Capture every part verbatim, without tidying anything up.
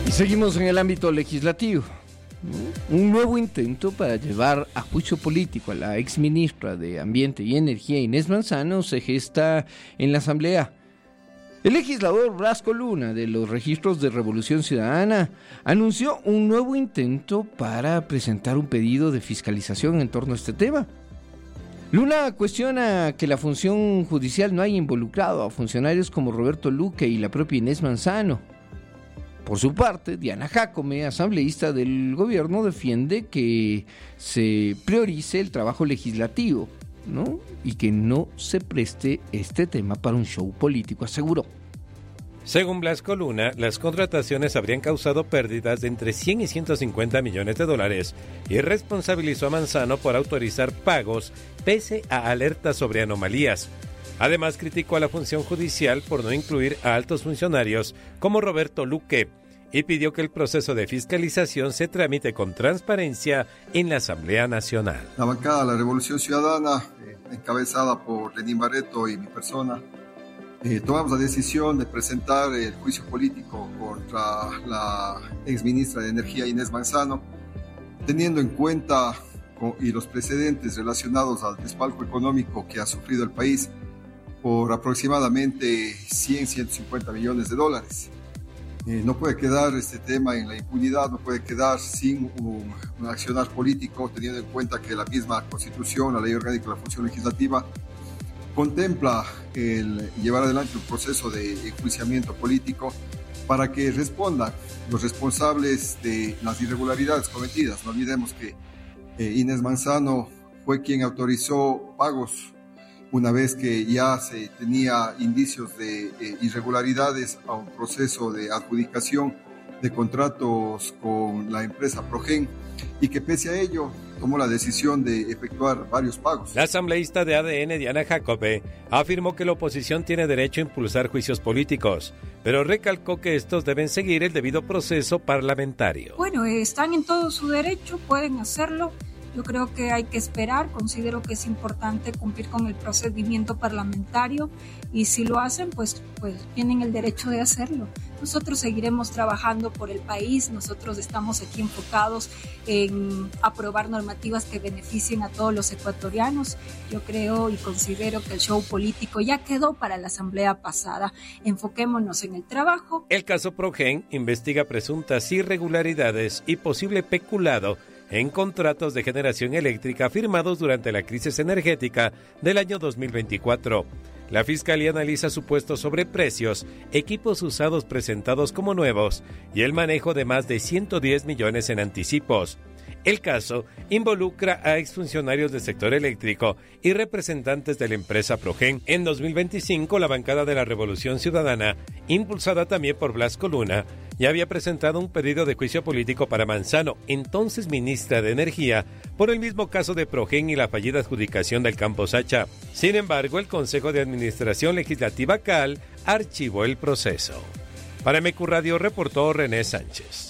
Y seguimos en el ámbito legislativo. Un nuevo intento para llevar a juicio político a la exministra de Ambiente y Energía, Inés Manzano, se gesta en la Asamblea. El legislador Blasco Luna, de los registros de Revolución Ciudadana, anunció un nuevo intento para presentar un pedido de fiscalización en torno a este tema. Luna cuestiona que la función judicial no haya involucrado a funcionarios como Roberto Luque y la propia Inés Manzano. Por su parte, Diana Jácome, asambleísta del gobierno, defiende que se priorice el trabajo legislativo, ¿no? Y que no se preste este tema para un show político, aseguró. Según Blasco Luna, las contrataciones habrían causado pérdidas de entre cien y ciento cincuenta millones de dólares y responsabilizó a Manzano por autorizar pagos pese a alertas sobre anomalías. Además, criticó a la función judicial por no incluir a altos funcionarios como Roberto Luque y pidió que el proceso de fiscalización se tramite con transparencia en la Asamblea Nacional. La bancada de la Revolución Ciudadana, eh, encabezada por Lenín Barreto y mi persona, eh, tomamos la decisión de presentar el juicio político contra la exministra de Energía, Inés Manzano, teniendo en cuenta con, y los precedentes relacionados al desfalco económico que ha sufrido el país por aproximadamente cien a ciento cincuenta millones de dólares. Eh, no puede quedar este tema en la impunidad, no puede quedar sin un, un accionar político, teniendo en cuenta que la misma Constitución, la Ley Orgánica de la Función Legislativa, contempla el llevar adelante un proceso de enjuiciamiento político para que respondan los responsables de las irregularidades cometidas. No olvidemos que eh, Inés Manzano fue quien autorizó pagos una vez que ya se tenía indicios de eh, irregularidades a un proceso de adjudicación de contratos con la empresa Progen y que pese a ello tomó la decisión de efectuar varios pagos. La asambleísta de A D N, Diana Jácome, afirmó que la oposición tiene derecho a impulsar juicios políticos, pero recalcó que estos deben seguir el debido proceso parlamentario. Bueno, están en todo su derecho, pueden hacerlo. Yo creo que hay que esperar, considero que es importante cumplir con el procedimiento parlamentario y si lo hacen, pues, pues tienen el derecho de hacerlo. Nosotros seguiremos trabajando por el país, nosotros estamos aquí enfocados en aprobar normativas que beneficien a todos los ecuatorianos. Yo creo y considero que el show político ya quedó para la asamblea pasada. Enfoquémonos en el trabajo. El caso Progen investiga presuntas irregularidades y posible peculado en contratos de generación eléctrica firmados durante la crisis energética del año dos mil veinticuatro. La Fiscalía analiza supuestos sobreprecios, equipos usados presentados como nuevos y el manejo de más de ciento diez millones en anticipos. El caso involucra a exfuncionarios del sector eléctrico y representantes de la empresa Progen. En dos mil veinticinco, la bancada de la Revolución Ciudadana, impulsada también por Blasco Luna, ya había presentado un pedido de juicio político para Manzano, entonces ministra de Energía, por el mismo caso de Progen y la fallida adjudicación del Campo Sacha. Sin embargo, el Consejo de Administración Legislativa C A L archivó el proceso. Para M Q Radio reportó René Sánchez.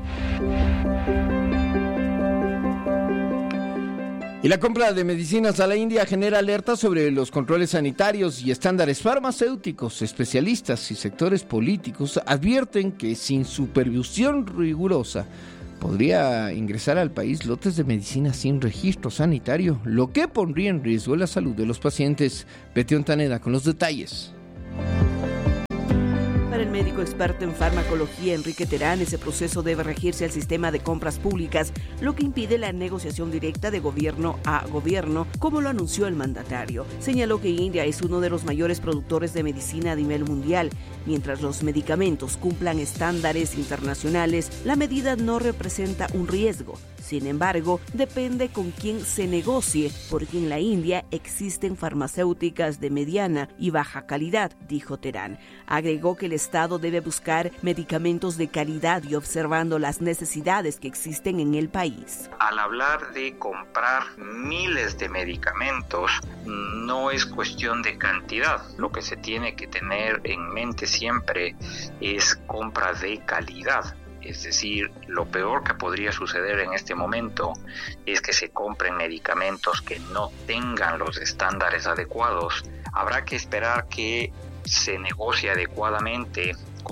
Y la compra de medicinas a la India genera alertas sobre los controles sanitarios y estándares farmacéuticos. Especialistas y sectores políticos advierten que sin supervisión rigurosa podría ingresar al país lotes de medicinas sin registro sanitario, lo que pondría en riesgo la salud de los pacientes. Betty Ontaneda con los detalles. Para el médico experto en farmacología Enrique Terán, ese proceso debe regirse al sistema de compras públicas, lo que impide la negociación directa de gobierno a gobierno, como lo anunció el mandatario. Señaló que India es uno de los mayores productores de medicina a nivel mundial. Mientras los medicamentos cumplan estándares internacionales, la medida no representa un riesgo. Sin embargo, depende con quién se negocie, porque en la India existen farmacéuticas de mediana y baja calidad, dijo Terán. Agregó que el Estado debe buscar medicamentos de calidad y observando las necesidades que existen en el país. Al hablar de comprar miles de medicamentos, no es cuestión de cantidad. Lo que se tiene que tener en mente siempre es compra de calidad. Es decir, lo peor que podría suceder en este momento es que se compren medicamentos que no tengan los estándares adecuados. Habrá que esperar que se negocie adecuadamente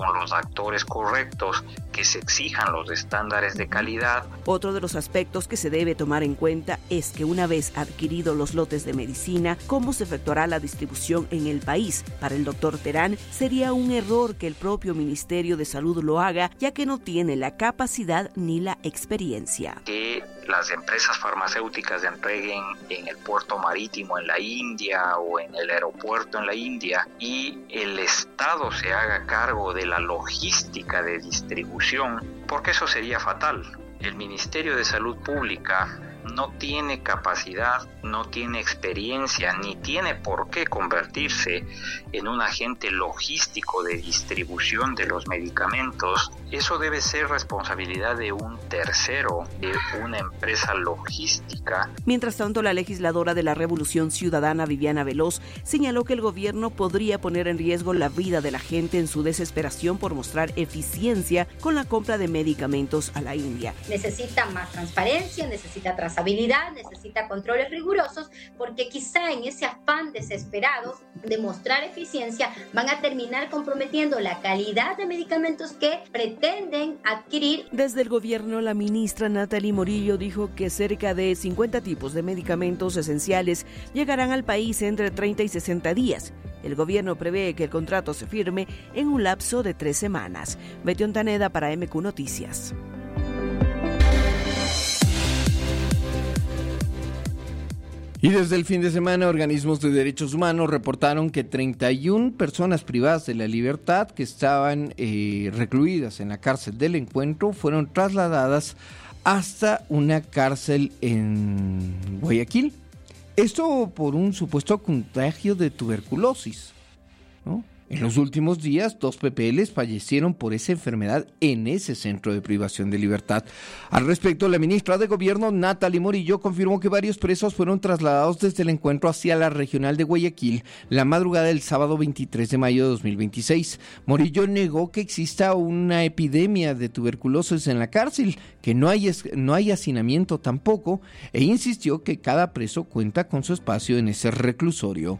con los actores correctos, que se exijan los estándares de calidad. Otro de los aspectos que se debe tomar en cuenta es que una vez adquiridos los lotes de medicina, cómo se efectuará la distribución en el país. Para el doctor Terán, sería un error que el propio Ministerio de Salud lo haga, ya que no tiene la capacidad ni la experiencia. Que las empresas farmacéuticas entreguen en el puerto marítimo en la India o en el aeropuerto en la India y el Estado se haga cargo de la logística de distribución, porque eso sería fatal. El Ministerio de Salud Pública no tiene capacidad, no tiene experiencia, ni tiene por qué convertirse en un agente logístico de distribución de los medicamentos. Eso debe ser responsabilidad de un tercero, de una empresa logística. Mientras tanto, la legisladora de la Revolución Ciudadana, Viviana Veloz, señaló que el gobierno podría poner en riesgo la vida de la gente en su desesperación por mostrar eficiencia con la compra de medicamentos a la India. Necesita más transparencia, necesita trazabilidad, necesita controles rigurosos, porque quizá en ese afán desesperado de mostrar eficiencia van a terminar comprometiendo la calidad de medicamentos que pretenden adquirir. Desde el gobierno, la ministra Natalie Morillo dijo que cerca de cincuenta tipos de medicamentos esenciales llegarán al país entre treinta y sesenta días. El gobierno prevé que el contrato se firme en un lapso de tres semanas. Betty Ontaneda para M Q Noticias. Y desde el fin de semana, organismos de derechos humanos reportaron que treinta y una personas privadas de la libertad que estaban eh, recluidas en la cárcel del Encuentro fueron trasladadas hasta una cárcel en Guayaquil. Esto por un supuesto contagio de tuberculosis, ¿no? En los últimos días, dos P P Ls fallecieron por esa enfermedad en ese centro de privación de libertad. Al respecto, la ministra de Gobierno, Natalie Morillo, confirmó que varios presos fueron trasladados desde el Encuentro hacia la regional de Guayaquil la madrugada del sábado veintitrés de mayo de dos mil veintiséis. Morillo negó que exista una epidemia de tuberculosis en la cárcel, que no hay, no hay hacinamiento tampoco, e insistió que cada preso cuenta con su espacio en ese reclusorio.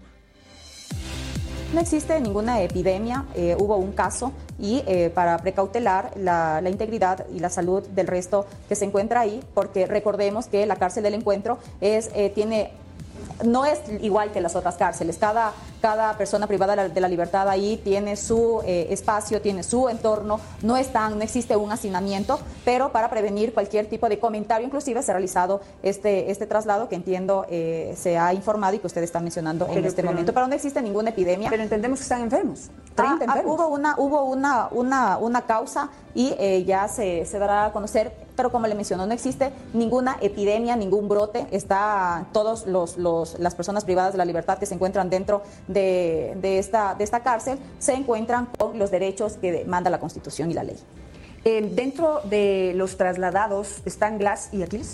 No existe ninguna epidemia, eh, hubo un caso y eh, para precautelar la, la integridad y la salud del resto que se encuentra ahí, porque recordemos que la cárcel del Encuentro es, eh, tiene, no es igual que las otras cárceles. Cada, cada persona privada de la, de la libertad ahí tiene su eh, espacio, tiene su entorno, no, están, no existe un hacinamiento, pero para prevenir cualquier tipo de comentario, inclusive se ha realizado este, este traslado que entiendo eh, se ha informado y que usted está mencionando pero, en este pero, momento, pero no existe ninguna epidemia. Pero entendemos que están enfermos, treinta ah, enfermos. Ah, hubo una, hubo una, una, una causa y eh, ya se, se dará a conocer, pero como le mencionó, no existe ninguna epidemia, ningún brote, está todos los, los las personas privadas de la libertad que se encuentran dentro de, de, esta, de esta cárcel se encuentran con los derechos que manda la Constitución y la ley. Eh, ¿Dentro de los trasladados están Glass y Aquiles?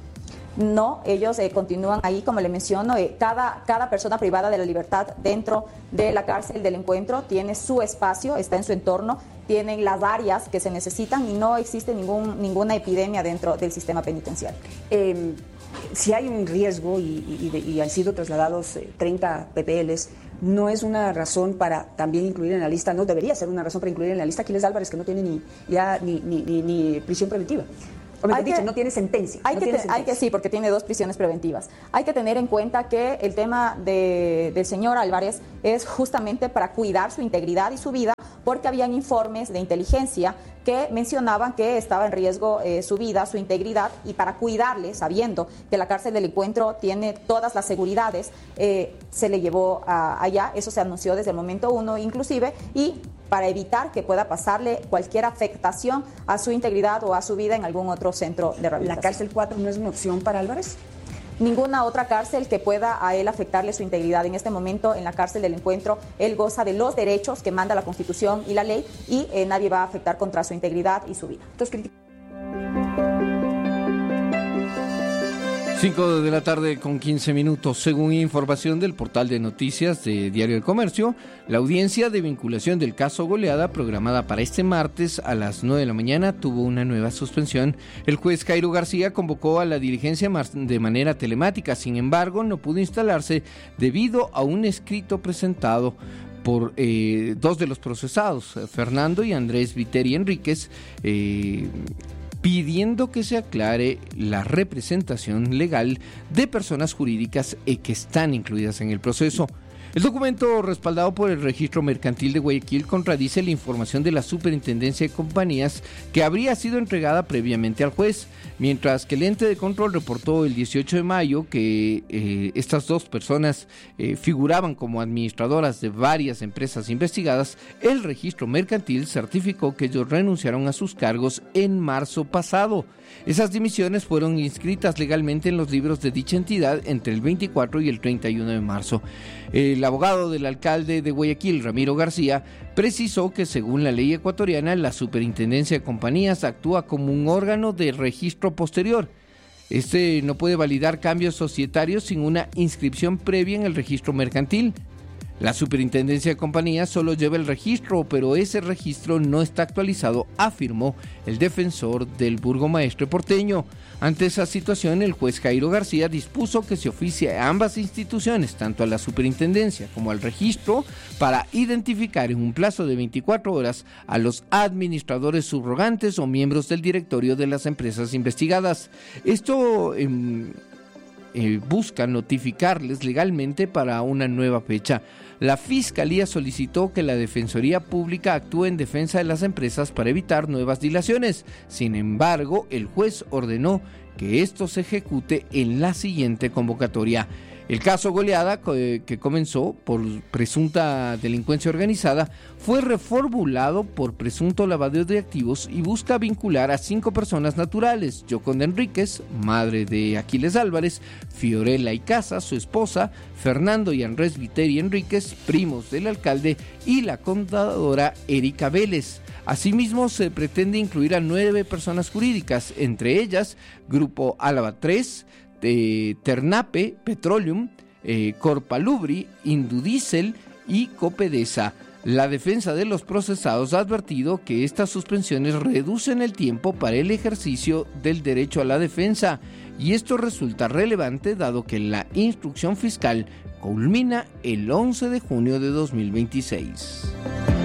No, ellos eh, continúan ahí, como le menciono, eh, cada, cada persona privada de la libertad dentro de la cárcel del Encuentro tiene su espacio, está en su entorno, tienen las áreas que se necesitan y no existe ningún, ninguna epidemia dentro del sistema penitenciario. Eh, si hay un riesgo y, y, y han sido trasladados eh, treinta P P Ls, ¿no es una razón para también incluir en la lista, no debería ser una razón para incluir en la lista a Aquiles Álvarez, que no tiene ni, ya, ni, ni, ni, ni prisión preventiva? O mejor dicho, no tiene sentencia. Hay, no que tiene te, sentencia. hay que sí, porque tiene dos prisiones preventivas. Hay que tener en cuenta que el tema de, del señor Álvarez es justamente para cuidar su integridad y su vida, porque habían informes de inteligencia que mencionaban que estaba en riesgo eh, su vida, su integridad, y para cuidarle, sabiendo que la cárcel del Encuentro tiene todas las seguridades, eh, se le llevó a, allá. Eso se anunció desde el momento uno inclusive, y para evitar que pueda pasarle cualquier afectación a su integridad o a su vida en algún otro centro de rehabilitación. ¿La cárcel cuatro no es una opción para Álvarez? Ninguna otra cárcel que pueda a él afectarle su integridad. En este momento, en la cárcel del Encuentro, él goza de los derechos que manda la Constitución y la ley, y eh, nadie va a afectar contra su integridad y su vida. Entonces, cinco de la tarde con quince minutos. Según información del portal de noticias de Diario El Comercio, la audiencia de vinculación del caso Goleada, programada para este martes a las nueve de la mañana, tuvo una nueva suspensión. El juez Cairo García convocó a la diligencia de manera telemática, sin embargo, no pudo instalarse debido a un escrito presentado por eh, dos de los procesados, Fernando y Andrés Viteri Enríquez, eh, pidiendo que se aclare la representación legal de personas jurídicas eh, que están incluidas en el proceso. El documento, respaldado por el Registro Mercantil de Guayaquil, contradice la información de la Superintendencia de Compañías que habría sido entregada previamente al juez, mientras que el ente de control reportó el dieciocho de mayo que eh, estas dos personas eh, figuraban como administradoras de varias empresas investigadas. El Registro Mercantil certificó que ellos renunciaron a sus cargos en marzo pasado. Esas dimisiones fueron inscritas legalmente en los libros de dicha entidad entre el veinticuatro y el treinta y uno de marzo. El abogado del alcalde de Guayaquil, Ramiro García, precisó que según la ley ecuatoriana, la Superintendencia de Compañías actúa como un órgano de registro posterior. Este no puede validar cambios societarios sin una inscripción previa en el registro mercantil. La Superintendencia de Compañías solo lleva el registro, pero ese registro no está actualizado, afirmó el defensor del burgomaestre porteño. Ante esa situación, el juez Jairo García dispuso que se oficie a ambas instituciones, tanto a la Superintendencia como al registro, para identificar en un plazo de veinticuatro horas a los administradores subrogantes o miembros del directorio de las empresas investigadas. Esto eh, eh, busca notificarles legalmente para una nueva fecha. La Fiscalía solicitó que la Defensoría Pública actúe en defensa de las empresas para evitar nuevas dilaciones. Sin embargo, el juez ordenó que esto se ejecute en la siguiente convocatoria. El caso Goleada, que comenzó por presunta delincuencia organizada, fue reformulado por presunto lavado de activos y busca vincular a cinco personas naturales: Yoconda Enríquez, madre de Aquiles Álvarez; Fiorella Icaza, su esposa; Fernando y Andrés Viteri Enríquez, primos del alcalde; y la contadora Erika Vélez. Asimismo, se pretende incluir a nueve personas jurídicas, entre ellas Grupo Álava tres, de Ternape Petroleum, eh, Corpalubri, Indudiesel y Copedesa. La defensa de los procesados ha advertido que estas suspensiones reducen el tiempo para el ejercicio del derecho a la defensa, y esto resulta relevante dado que la instrucción fiscal culmina el once de junio de dos mil veintiséis.